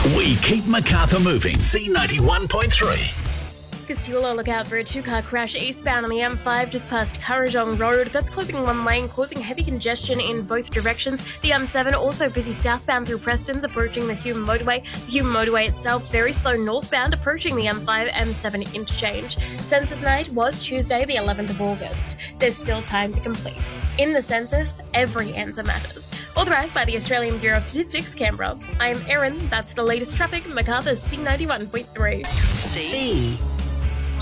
We keep Macarthur moving. C91.3. Casula, look out for a two-car crash eastbound on the M5 just past Currajong Road. That's closing one lane, causing heavy congestion in both directions. The M7 also busy southbound through Preston's, approaching the Hume Motorway. The Hume Motorway itself very slow northbound, approaching the M5 M7 interchange. Census night was Tuesday, the 11th of August. There's still time to complete. In the census, every answer matters. Authorised by the Australian Bureau of Statistics, Canberra. I'm Erin. That's the latest traffic. Macarthur's C91.3. C